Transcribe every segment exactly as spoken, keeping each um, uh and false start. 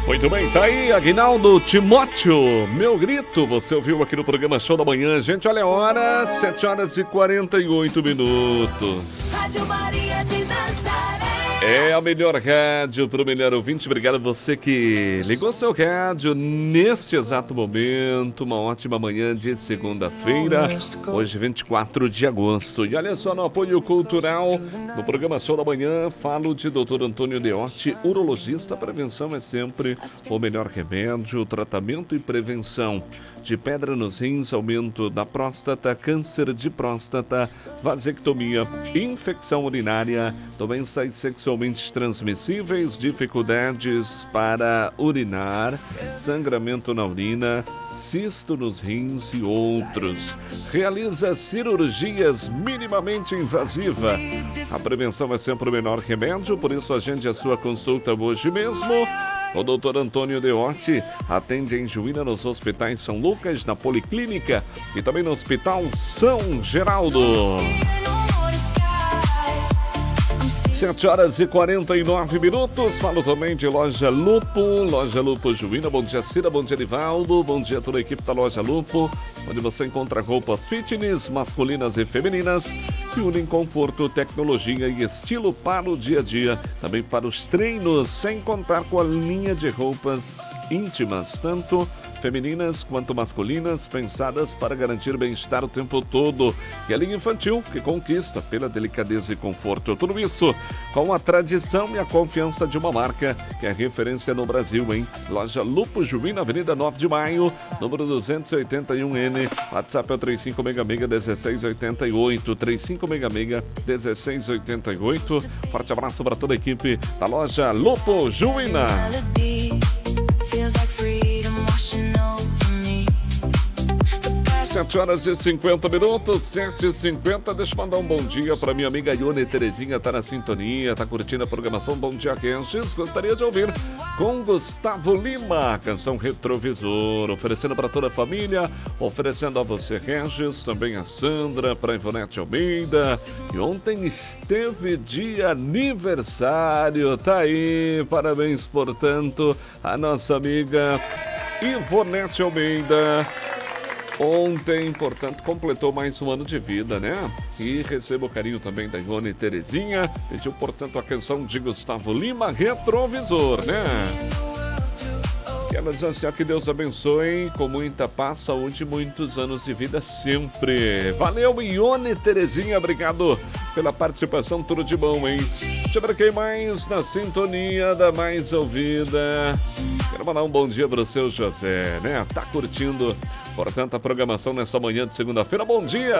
Muito bem, tá aí Aguinaldo Timóteo, Meu Grito, você ouviu aqui no programa Show da Manhã. Gente, olha a hora, sete horas e quarenta e oito minutos. Rádio Maria de Nazaré. É a melhor rádio para o melhor ouvinte. Obrigado a você que ligou seu rádio neste exato momento. Uma ótima manhã de segunda-feira, hoje vinte e quatro de agosto. E olha só, no apoio cultural, no programa Show da Manhã, falo de doutor Antônio Deotti, urologista. Prevenção é sempre o melhor remédio, tratamento e prevenção de pedra nos rins, aumento da próstata, câncer de próstata, vasectomia, infecção urinária, doenças sexualmente transmissíveis, dificuldades para urinar, sangramento na urina, cisto nos rins e outros. Realiza cirurgias minimamente invasivas. A prevenção é sempre o melhor remédio, por isso agende a sua consulta hoje mesmo. O doutor Antônio Deotti atende em Juína nos hospitais São Lucas, na Policlínica e também no Hospital São Geraldo. sete horas e quarenta e nove minutos. Falo também de Loja Lupo, Loja Lupo Juína. Bom dia, Cira, bom dia, Edivaldo. Bom dia a toda a equipe da Loja Lupo, onde você encontra roupas fitness, masculinas e femininas, que unem conforto, tecnologia e estilo para o dia a dia. Também para os treinos, sem contar com a linha de roupas íntimas, tanto femininas quanto masculinas, pensadas para garantir bem-estar o tempo todo. E a linha infantil, que conquista pela delicadeza e conforto. Tudo isso com a tradição e a confiança de uma marca que é referência no Brasil, hein? Loja Lupo Juína, Avenida nove de maio, número duzentos e oitenta e um N. WhatsApp é o trinta e cinco seis seis, dezesseis oitenta e oito. trinta e cinco seis seis, dezesseis oitenta e oito. Forte abraço para toda a equipe da Loja Lupo Juína. sete horas e cinquenta minutos, sete e cinquenta. Deixa eu mandar um bom dia para minha amiga Ione Terezinha, tá na sintonia, tá curtindo a programação. Bom dia, Regis. Gostaria de ouvir com Gustavo Lima, canção Retrovisor, oferecendo para toda a família, oferecendo a você, Regis, também a Sandra, para Ivonete Almeida. E ontem esteve de aniversário, tá aí, parabéns, portanto, a nossa amiga Ivonete Almeida. Ontem, portanto, completou mais um ano de vida, né? E recebo o carinho também da Ivone Terezinha. Pediu, portanto, a canção de Gustavo Lima, Retrovisor, né? Quero dizer assim, ó, que Deus abençoe com muita paz, saúde e muitos anos de vida sempre. Valeu, Ione Terezinha, obrigado pela participação, tudo de bom, hein? Deixa quem mais na sintonia da mais ouvida. Quero mandar um bom dia para o seu José, né? Tá curtindo, portanto, a programação nessa manhã de segunda-feira. Bom dia!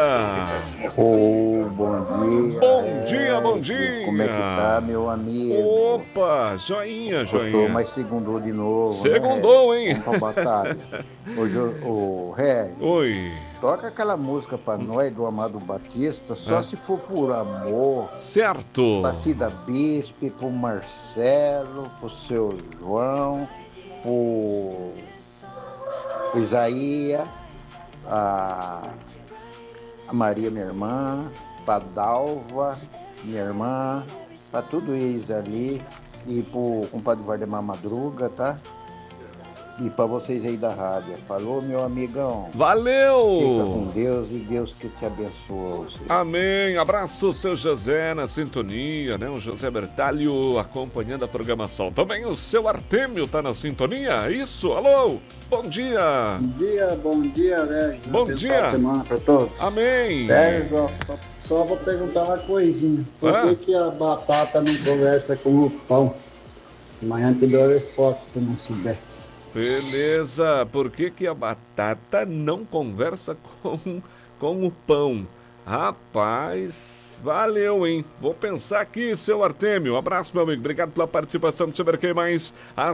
Oh, bom dia! Bom dia, bom dia! Como é que tá, meu amigo? Opa, joinha, joinha. Gostou, mas segundou de novo, Segundou, né? hein? Vamos pra batalha. Hoje, o Ré, Oi. toca aquela música pra nós do Amado Batista, só ah. se for por amor. Certo. Pra Cida Bispe, pro Marcelo, pro seu João, pro Isaías, a, a Maria, minha irmã, pra Dalva, minha irmã, pra tudo isso ali, e pro compadre Vardemar Madruga, tá? E pra vocês aí da rádio. Falou, meu amigão. Valeu! Fica com Deus e Deus que te abençoe. Amém. Abraço, seu José na sintonia, né? O José Bertalho acompanhando a programação. Também o seu Artêmio tá na sintonia. Isso, alô! Bom dia! Bom dia, bom dia, né? Bom dia! Semana para todos. Amém! É, só, só vou perguntar uma coisinha. Por ah. que, que a batata não conversa com o pão? Amanhã te dou a resposta se tu não souber. Beleza, por que que a batata não conversa com, com o pão? Rapaz, valeu, hein? Vou pensar aqui, seu Artêmio. Um abraço, meu amigo. Obrigado pela participação. Deixa eu ver quem mais. A,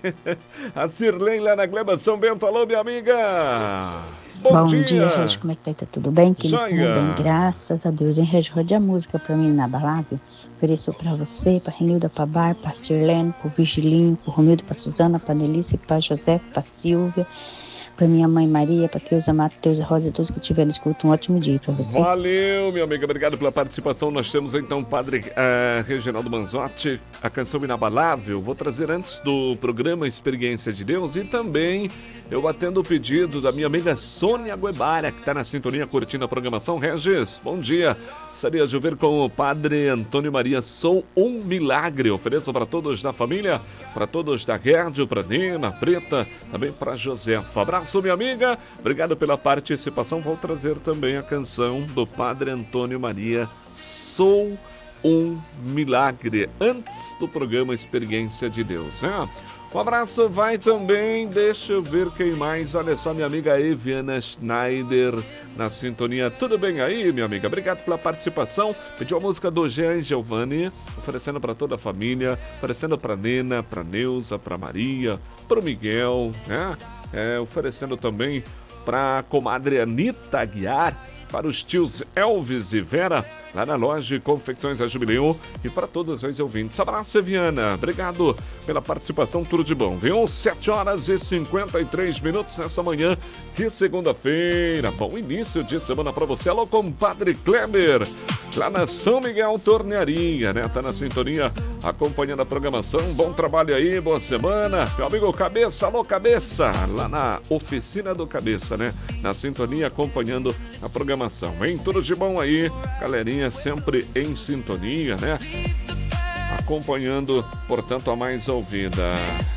a Cirlei lá na Gleba São Bento. Alô, minha amiga. Bom, Bom dia, dia Regi, como é que tá? Tá tudo bem? Que eles estão bem, graças a Deus. Em Regi, rode a música pra mim na balada. Ofereço pra você, pra Renilda, pra Bar, pra Sirlene, pro Vigilinho, pro Romildo, pra Suzana, pra Nelícia, pra José, pra Silvia, pra minha mãe Maria, pra Cleusa Matheus, a Rosa e todos que tiveram escuta. Um ótimo dia pra você. Valeu, meu amigo. Obrigado pela participação. Nós temos então o Padre uh, Reginaldo Manzotti, a canção Inabalável. Vou trazer antes do programa Experiência de Deus e também eu atendo o pedido da minha amiga Sônia Guebara, que está na sintonia curtindo a programação. Regis, bom dia. Gostaria de ouvir com o Padre Antônio Maria, Sou um Milagre. Ofereço para todos da família, para todos da rádio, para Nina, Preta, também para Josefa. Abraço, minha amiga. Obrigado pela participação. Vou trazer também a canção do Padre Antônio Maria, Sou um Milagre, antes do programa Experiência de Deus, né? Um abraço vai também, deixa eu ver quem mais. Olha só, minha amiga Eviana Schneider na sintonia. Tudo bem aí, minha amiga? Obrigado pela participação. Pediu a música do Jean Giovanni, oferecendo para toda a família, oferecendo para Nena, para Neuza, para Maria, para o Miguel, né? É, oferecendo também para a comadre Anitta Aguiar, para os tios Elvis e Vera, lá na loja de Confecções a Jubileu, e para todos os ouvintes. Abraço, Viana. Obrigado pela participação, tudo de bom, viu? sete horas e cinquenta e três minutos nessa manhã de segunda-feira. Bom início de semana para você. Alô, compadre Kleber, lá na São Miguel Tornearia, né? Tá na sintonia, acompanhando a programação. Bom trabalho aí, boa semana. Meu amigo Cabeça, alô, Cabeça, lá na oficina do Cabeça, né? Na sintonia, acompanhando a programação. Hein? Tudo de bom aí, galerinha sempre em sintonia, né? Acompanhando, portanto, a mais ouvida.